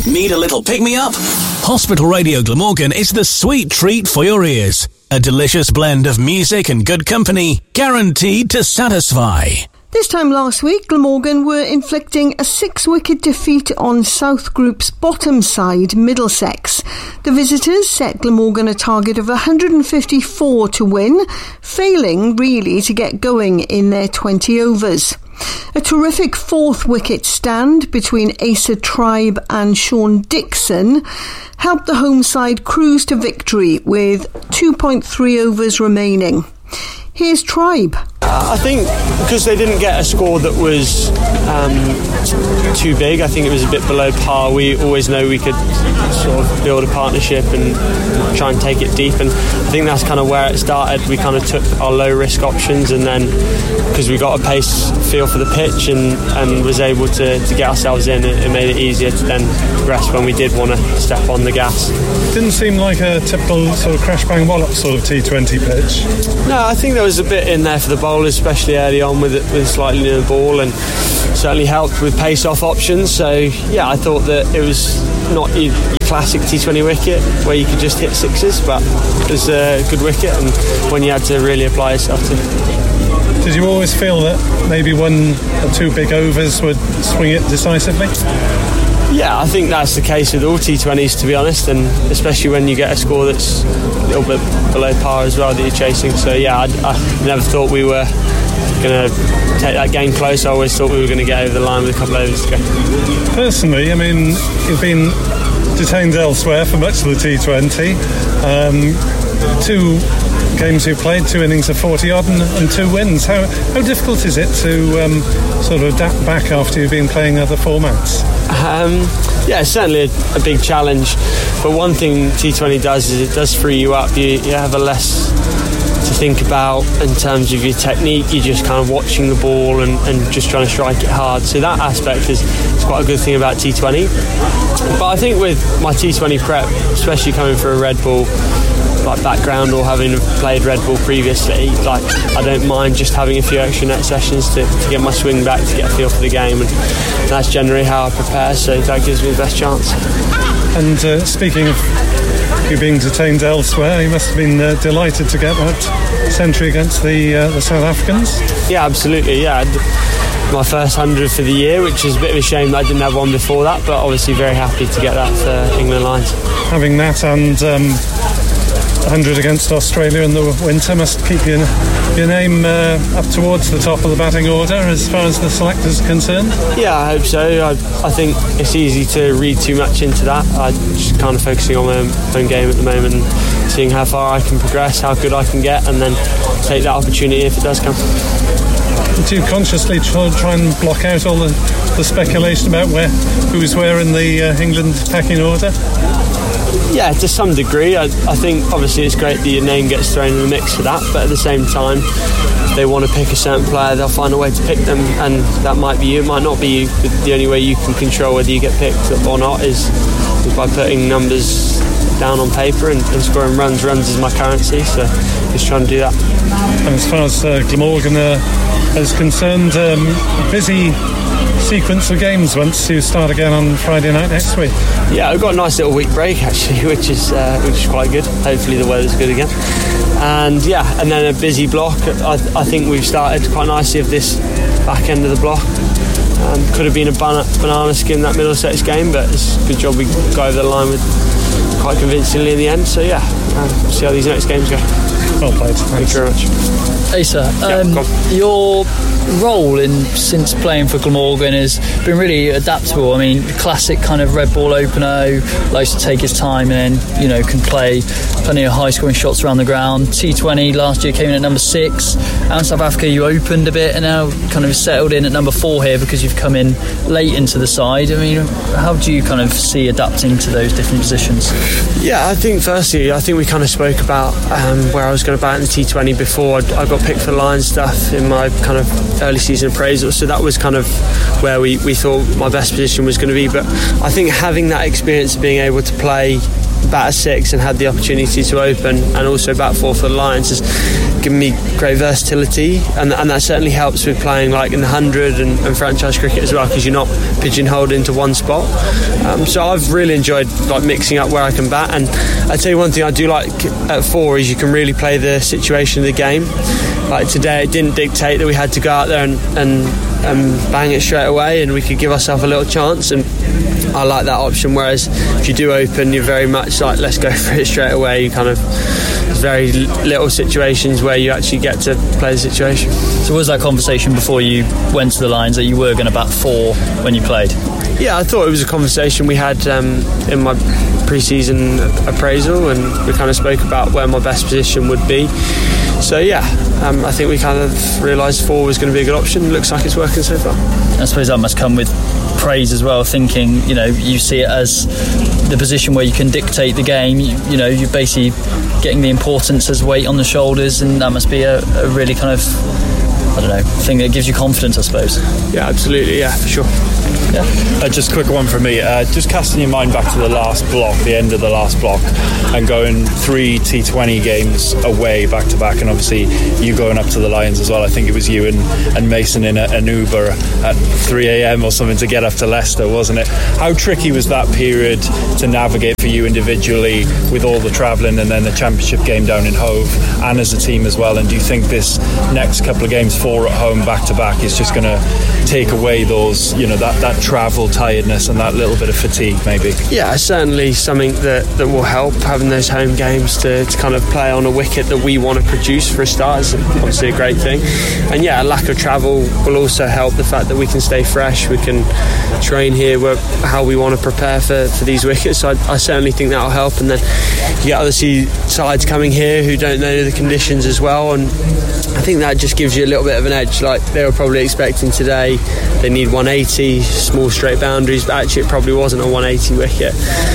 Need a little pick-me-up? Hospital Radio Glamorgan is the sweet treat for your ears. A delicious blend of music and good company, guaranteed to satisfy. This time last week, Glamorgan were inflicting a 6-wicket defeat on South Group's bottom side, Middlesex. The visitors set Glamorgan a target of 154 to win, failing really to get going in their 20 overs. A terrific 4th wicket stand between Asa Tribe and Sean Dixon helped the home side cruise to victory with 2.3 overs remaining. Here's Tribe. I think because they didn't get a score that was too big, I think it was a bit below par. We always know we could sort of build a partnership and try and take it deep, and I think that's kind of where it started. We kind of took our low risk options, and then because we got a pace feel for the pitch and was able to get ourselves in, it made it easier to then progress when we did want to step on the gas. Didn't seem like a typical sort of crash bang wallop sort of T20 pitch. No, I think there was a bit in there for the bowlers, especially early on with slightly near the ball, and certainly helped with pace off options. So yeah, I thought that it was not your classic T20 wicket where you could just hit sixes, but it was a good wicket and when you had to really apply yourself to it. Did you always feel that maybe 1 or 2 big overs would swing it decisively? Yeah, I think that's the case with all T20s, to be honest, and especially when you get a score that's a little bit below par as well that you're chasing. So yeah, I never thought we were going to take that game close. I always thought we were going to get over the line with a couple of overs to go. Personally, I mean, you've been detained elsewhere for much of the T20. 2 games you've played, 2 innings of 40-odd and 2 wins. How difficult is it to sort of adapt back after you've been playing other formats? Yeah, it's certainly a big challenge, but one thing T20 does is it does free you up. You have a less to think about in terms of your technique. You're just kind of watching the ball and just trying to strike it hard, so that aspect is quite a good thing about T20. But I think with my T20 prep, especially coming for a red ball like background or having played red ball previously, like I don't mind just having a few extra net sessions to get my swing back, to get a feel for the game, and that's generally how I prepare, so that gives me the best chance. And speaking of you being detained elsewhere, you must have been delighted to get that century against the South Africans. Yeah, absolutely, yeah. My first 100 for the year, which is a bit of a shame that I didn't have one before that, but obviously very happy to get that for England Lions. Having that and 100 against Australia in the winter must keep your name up towards the top of the batting order as far as the selectors are concerned. Yeah, I hope so. I think it's easy to read too much into that. I'm just kind of focusing on my own game at the moment and seeing how far I can progress, how good I can get, and then take that opportunity if it does come. Do you consciously try and block out all the speculation about who's where in the England pecking order? Yeah, to some degree. I think obviously it's great that your name gets thrown in the mix for that, but at the same time, if they want to pick a certain player, they'll find a way to pick them, and that might be you, it might not be you. The only way you can control whether you get picked or not is by putting numbers down on paper and scoring runs. Runs is my currency, so just trying to do that. And as far as Glamorgan is concerned, busy sequence of games once you start again on Friday night next week. Yeah, I've got a nice little week break actually, which is quite good. Hopefully the weather's good again, and then a busy block. I think we've started quite nicely of this back end of the block. Could have been a banana skin that Middlesex game, but it's a good job we got over the line with quite convincingly in the end. So we'll see how these next games go. Well played. Thank you very much. Asa, your role since playing for Glamorgan has been really adaptable. I mean, classic kind of red ball opener who likes to take his time and then, can play plenty of high scoring shots around the ground. T20 last year came in at number 6. Out in South Africa you opened a bit and now kind of settled in at number 4 here because you've come in late into the side. I mean, how do you kind of see adapting to those different positions? Yeah, I think firstly, we kind of spoke about where I was going to bat in the T20 before I got picked for Lions stuff in my kind of early season appraisal, so that was kind of where we thought my best position was going to be. But I think having that experience of being able to play batter 6 and had the opportunity to open, and also bat 4 for the Lions, has given me great versatility, and that certainly helps with playing like in the 100 and franchise cricket as well, because you're not pigeonholed into one spot. So I've really enjoyed like mixing up where I can bat, and I tell you one thing I do like at 4 is you can really play the situation of the game. Like today, it didn't dictate that we had to go out there and bang it straight away, and we could give ourselves a little chance, and I like that option. Whereas if you do open, you're very much like, let's go for it straight away. You kind of, there's very little situations where you actually get to play the situation. So was that conversation before you went to the Lions that you were going to bat 4 when you played? Yeah, I thought it was a conversation we had in my pre-season appraisal, and we kind of spoke about where my best position would be. So yeah, I think we kind of realised 4 was going to be a good option. Looks like it's working so far. I suppose that must come with praise as well, thinking, you know, you see it as the position where you can dictate the game. You know, you're basically getting the importance as weight on the shoulders, and that must be a really kind of, I don't know, thing that gives you confidence, I suppose. Yeah, absolutely, yeah, for sure. Yeah. Just a quick one from me. Just casting your mind back to the last block, the end of the last block, and going 3 T20 games away back to back, and obviously you going up to the Lions as well. I think it was you and Mason in an Uber at 3 a.m. or something to get up to Leicester, wasn't it? How tricky was that period to navigate for you individually with all the travelling and then the championship game down in Hove and as a team as well? And do you think this next couple of games, 4 at home back to back, is just going to take away those, you know, that travel tiredness and that little bit of fatigue maybe? Yeah, certainly something that will help, having those home games to kind of play on a wicket that we want to produce for a start is obviously a great thing. And yeah, a lack of travel will also help the fact that we can stay fresh, we can train here how we want to prepare for these wickets. So I certainly think that'll help. And then you get other sides coming here who don't know the conditions as well, and I think that just gives you a little bit of an edge. Like they were probably expecting today they need 180, small straight boundaries, but actually it probably wasn't a 180 wicket.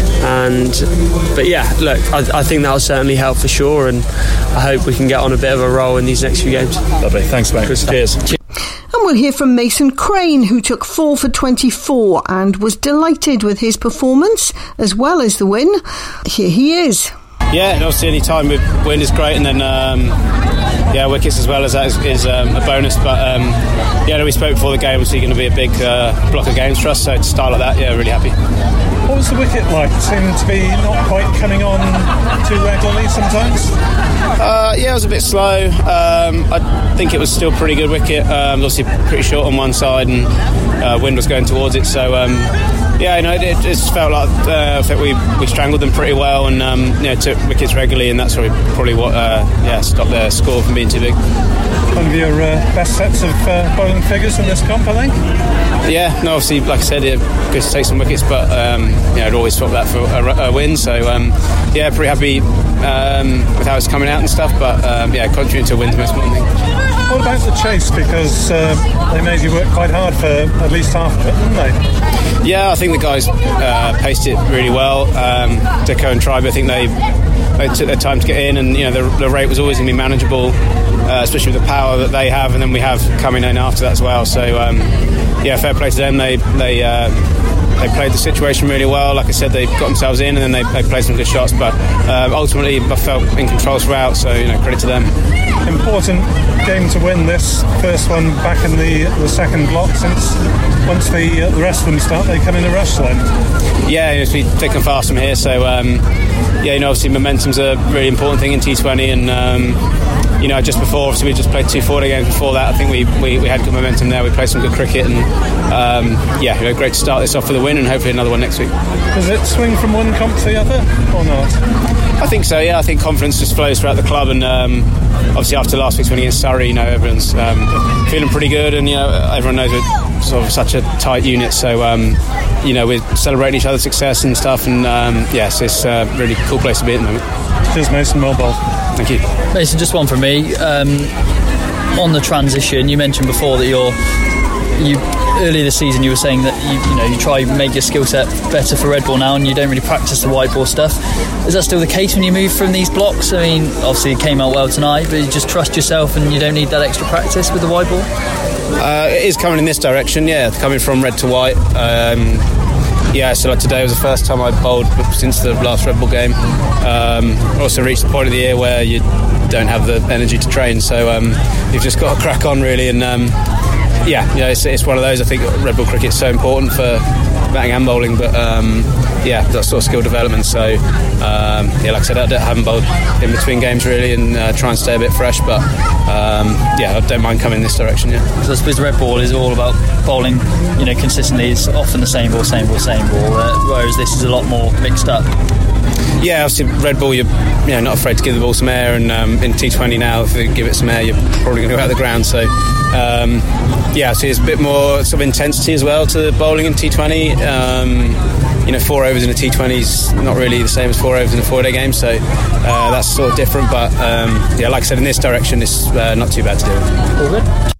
But yeah, look, I think that'll certainly help for sure, and I hope we can get on a bit of a roll in these next few games. Lovely, thanks mate. Cheers. And we'll hear from Mason Crane, who took 4 for 24 and was delighted with his performance as well as the win. Here he is. Yeah, and obviously any time with win is great, and then wickets as well as that is a bonus. But we spoke before the game, obviously going to be a big block of games for us, so to start like that, yeah, really happy. What was the wicket like? It seemed to be not quite coming on too regularly sometimes. It was a bit slow. I think it was still a pretty good wicket. Obviously pretty short on one side, and wind was going towards it, so it just felt like I think we strangled them pretty well, and took wickets regularly, and that's probably what stopped their score from being too big. One of your best sets of bowling figures in this comp, I think. Yeah, no, obviously, like I said, it's good to take some wickets, but I'd always swap that for a win. So pretty happy with how it's coming out and stuff. But contributing to a win's the most important thing. What about the chase? Because they made you work quite hard for at least half of it, didn't they? Yeah, I think the guys paced it really well. Deco and Tribe, I think they took their time to get in, and the rate was always going to be manageable, especially with the power that they have, and then we have coming in after that as well. So fair play to them. They played the situation really well. Like I said, they got themselves in, and then they played some good shots, but ultimately I felt in control throughout, so credit to them. Important game to win, this first one back in the second block, since once the rest of them start, they come in a rush then. Yeah, it's been thick and fast from here, so obviously momentum's a really important thing in T20, and just before, obviously we just played 2 4-day games before that. I think we had good momentum there. We played some good cricket, and great to start this off with a win, and hopefully another one next week. Does it swing from one comp to the other or not? I think so, yeah. I think confidence just flows throughout the club, and obviously after last week's win against Surrey, everyone's feeling pretty good, and everyone knows we're sort of such a tight unit, so we're celebrating each other's success and stuff, and it's a really cool place to be at the moment. Cheers, Mason. Well bowled. Thank you. Mason, just one from me. On the transition, you mentioned before that earlier this season you were saying that you try and make your skill set better for red ball now, and you don't really practice the white ball stuff. Is that still the case when you move from these blocks? I mean, obviously it came out well tonight, but you just trust yourself and you don't need that extra practice with the white ball? It is coming in this direction, coming from red to white. Yeah, so like today was the first time I bowled since the last Red Bull game. Also reached the point of the year where you don't have the energy to train, so you've just got to crack on really. And it's one of those. I think Red Bull cricket's so important for batting and bowling, but that sort of skill development. So like I said, I haven't bowled in between games really, and try and stay a bit fresh. But I don't mind coming in this direction. Yeah. So I suppose Red Ball is all about bowling, consistently. It's often the same ball, whereas this is a lot more mixed up. Yeah, obviously Red Bull, you're not afraid to give the ball some air, and in T20 now, if you give it some air, you're probably going to go out of the ground. So so there's a bit more sort of intensity as well to the bowling in T20. 4 overs in a T20 is not really the same as 4 overs in a 4-day game, so that's sort of different. But like I said, in this direction, it's not too bad to do. All good.